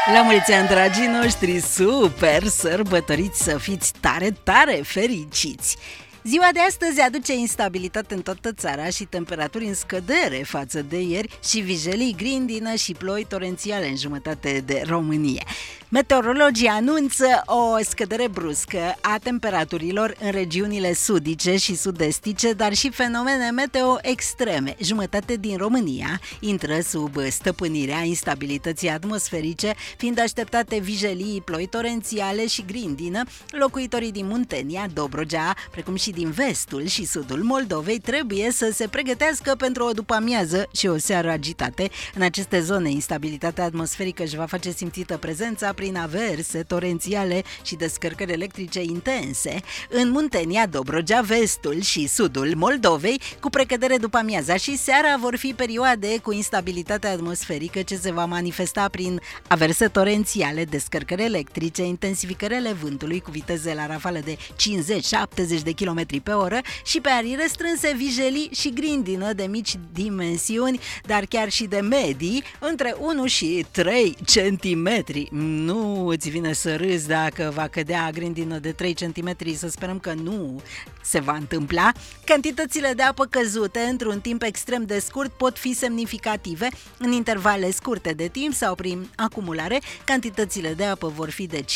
La mulți ani, dragii noștri, super sărbătoriți, să fiți tare, tare fericiți! Ziua de astăzi aduce instabilitate în toată țara și temperaturi în scădere față de ieri și vijelii, grindină și ploi torențiale în jumătate de România. Meteorologii anunță o scădere bruscă a temperaturilor în regiunile sudice și sud-estice, dar și fenomene meteo extreme. Jumătate din România intră sub stăpânirea instabilității atmosferice, fiind așteptate vijelii, ploi torențiale și grindină. Locuitorii din Muntenia, Dobrogea, precum și din vestul și sudul Moldovei trebuie să se pregătească pentru o după-amiază și o seară agitate. În aceste zone, instabilitatea atmosferică își va face simțită prezența prin averse torențiale și descărcări electrice intense. În Muntenia, Dobrogea, vestul și sudul Moldovei, cu precădere după amiaza și seara, vor fi perioade cu instabilitate atmosferică ce se va manifesta prin averse torențiale, descărcări electrice, intensificări ale vântului cu viteze la rafală de 50-70 de km pe oră și pe arii restrânse, vijelii și grindină de mici dimensiuni, dar chiar și de medii, între 1 și 3 cm. Nu îți vine să râzi dacă va cădea grindină de 3 cm, să sperăm că nu se va întâmpla. Cantitățile de apă căzute într-un timp extrem de scurt pot fi semnificative. În intervale scurte de timp sau prin acumulare, cantitățile de apă vor fi de 15-20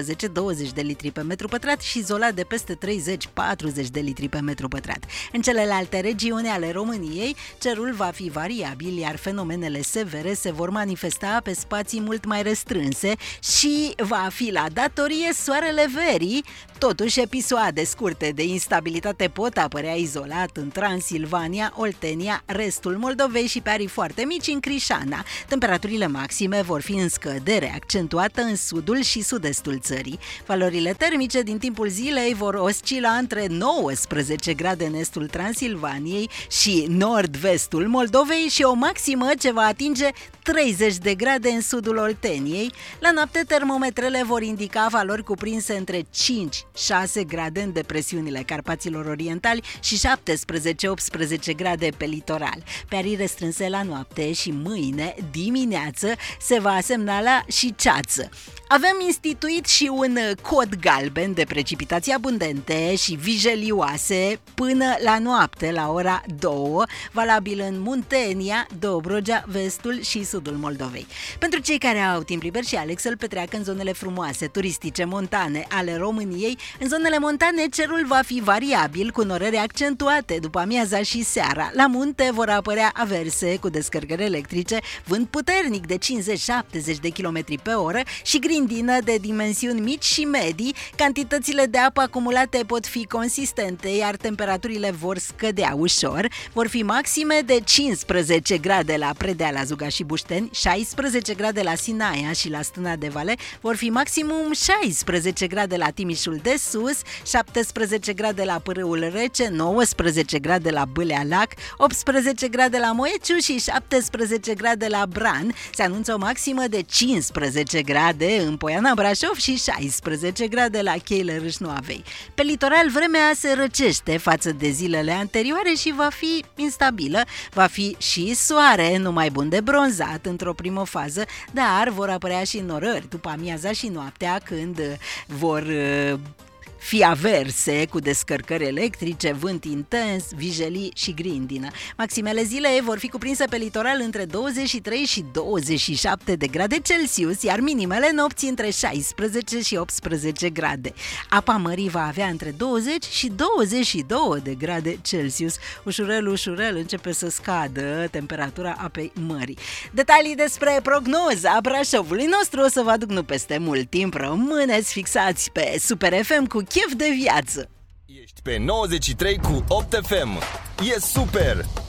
de litri pe metru pătrat și izolat de peste 30-40 de litri pe metru pătrat. În celelalte regiuni ale României, cerul va fi variabil, iar fenomenele severe se vor manifesta pe spații mult mai restrânse și va fi la datorie soarele verii. Totuși, episoade scurte de instabilitate pot apărea izolat în Transilvania, Oltenia, restul Moldovei și pe arii foarte mici în Crișana. Temperaturile maxime vor fi în scădere accentuată în sudul și sud-estul țării. Valorile termice din timpul zilei vor oscila între 19 grade în estul Transilvaniei și nord-vestul Moldovei și o maximă ce va atinge 30 de grade în sudul Olteniei. La noapte, termometrele vor indica valori cuprinse între 5-6 grade în depresiunile Carpaților Orientali și 17-18 grade pe litoral. Pe arii restrânse la noapte și mâine dimineață se va semnala și ceață. Avem instituit și un cod galben de precipitații abundente și vijelioase până la noapte, la ora 2, valabil în Muntenia, Dobrogea, vestul și sudul Moldovei. Pentru cei care au timp liber și aleg să-l petreacă în zonele frumoase, turistice, montane ale României, în zonele montane cerul va fi variabil, cu norări accentuate după amiaza și seara. La munte vor apărea averse cu descărcări electrice, vânt puternic de 50-70 de km pe oră și grindină de dimensiuni mici și medii. Cantitățile de apă acumulate pot fi consistente, iar temperaturile vor scădea ușor. Vor fi maxime de 15 grade la Predeal, la Zuga și Bușteni, 16 grade la Sinaia și la Stâna de Vale, vor fi maximum 16 grade la Timișul de Sus, 17 grade la Pârâul Rece, 19 grade la Bâlea Lac, 18 grade la Moeciu și 17 grade la Bran. Se anunță o maximă de 15 grade în Poiana Brașov și 16 grade la Cheile Râșnoavei. Pe litoral, vremea se răcește față de zilele anterioare și va fi instabilă. Va fi și soare, numai bun de bronzat într-o primă fază, dar vor apărea și norări după amiaza și noaptea, când vor fi averse cu descărcări electrice, vânt intens, vijelii și grindină. Maximele zilei vor fi cuprinse pe litoral între 23 și 27 de grade Celsius, iar minimele nopții între 16 și 18 grade. Apa mării va avea între 20 și 22 de grade Celsius. Ușurel, ușurel începe să scadă temperatura apei mării. Detalii despre prognoza Brașovului nostru o să vă aduc nu peste mult timp. Rămâneți fixați pe Super FM cu chef de viață. Ești pe 93 cu 8 FM. E super!